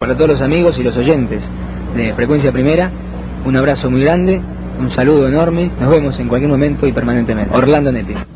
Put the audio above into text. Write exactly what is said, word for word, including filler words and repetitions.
Para todos los amigos y los oyentes de Frecuencia Primera, un abrazo muy grande, un saludo enorme, nos vemos en cualquier momento y permanentemente. Orlando Netti.